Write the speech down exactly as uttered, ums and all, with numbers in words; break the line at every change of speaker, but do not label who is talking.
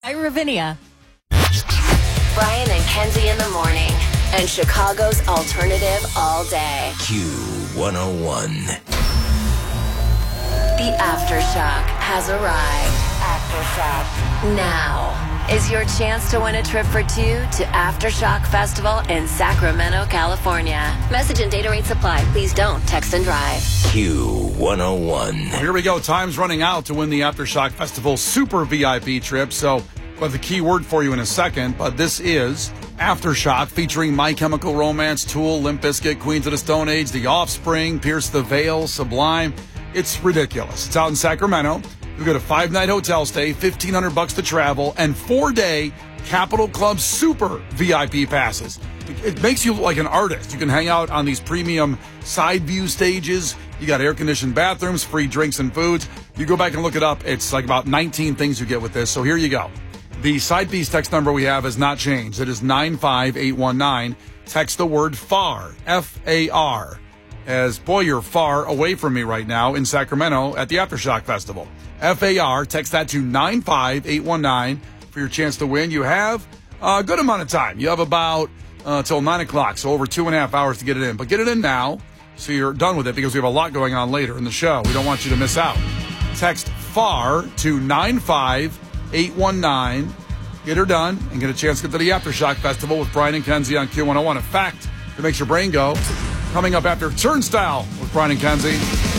Hi, Ravinia.
Brian and Kenzie in the morning. And Chicago's alternative all day.
Q one oh one.
The Aftershock has arrived. Aftershock. Now is your chance to win a trip for two to Aftershock Festival in Sacramento, California. Message and data rates apply. Please don't text and drive.
Q one oh one.
Here we go. Time's running out to win the Aftershock Festival Super V I P trip. So we'll have the key word for you in a second. But this is Aftershock, featuring My Chemical Romance, Tool, Limp Bizkit, Queens of the Stone Age, The Offspring, Pierce the Veil, Sublime. It's ridiculous. It's out in Sacramento. You get a five-night hotel stay, fifteen hundred bucks to travel, and four-day Capitol Club Super V I P passes. It makes you look like an artist. You can hang out on these premium side view stages. You got air-conditioned bathrooms, free drinks and foods. You go back and look it up. It's like about nineteen things you get with this. So here you go. The side piece text number we have has not changed. It is nine five eight one nine. Text the word FAR, F A R. As, boy, you're far away from me right now in Sacramento at the Aftershock Festival. F A R, text that to nine five eight one nine for your chance to win. You have a good amount of time. You have about uh, till nine o'clock, so over two and a half hours to get it in. But get it in now so you're done with it, because we have a lot going on later in the show. We don't want you to miss out. Text FAR to nine five eight one nine. Get her done and get a chance to get to the Aftershock Festival with Brian and Kenzie on Q one oh one. A fact that makes your brain go. Coming up after Turnstile with Brian and Kenzie.